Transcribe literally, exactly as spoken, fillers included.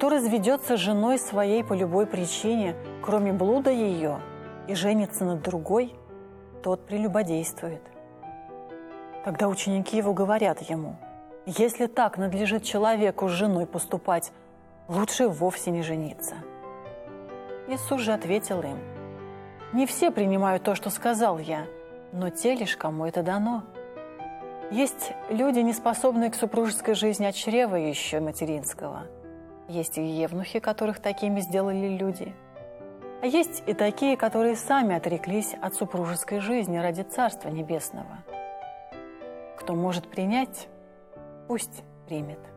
Кто разведется с женой своей по любой причине, кроме блуда ее, и женится над другой, тот прелюбодействует. Тогда ученики его говорят ему: если так надлежит человеку с женой поступать, лучше вовсе не жениться. Иисус же ответил им: не все принимают то, что сказал я, но те лишь, кому это дано. Есть люди, не способные к супружеской жизни от чрева еще материнского. Есть и евнухи, которых такими сделали люди. А есть и такие, которые сами отреклись от супружеской жизни ради Царства Небесного. Кто может принять, пусть примет.